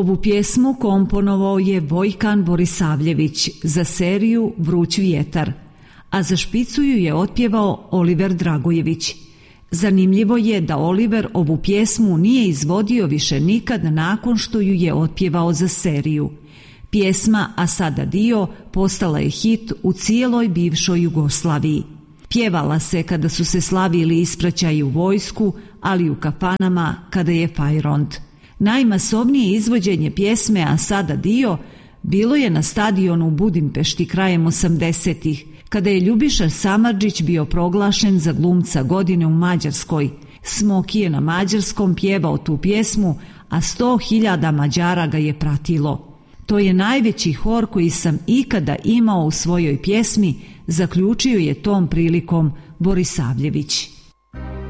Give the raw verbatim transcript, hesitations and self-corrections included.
Ovu pjesmu komponovao je Vojkan Borisavljević za seriju Vruć vjetar, a za špicu ju je otpjevao Oliver Dragojević. Zanimljivo je da Oliver ovu pjesmu nije izvodio više nikad nakon što ju je otpjevao za seriju. Pjesma A sada dio postala je hit u cijeloj bivšoj Jugoslaviji. Pjevala se kada su se slavili ispraćaji u vojsku, ali u kafanama kada je fajront. Najmasovnije izvođenje pjesme A sada dio bilo je na stadionu u Budimpešti krajem osamdesetih, kada je Ljubiša Samardžić bio proglašen za glumca godine u Mađarskoj. Smoki je na mađarskom pjevao tu pjesmu, a sto hiljada Mađara ga je pratilo. To je najveći hor koji sam ikada imao u svojoj pjesmi, zaključio je tom prilikom Borisavljević.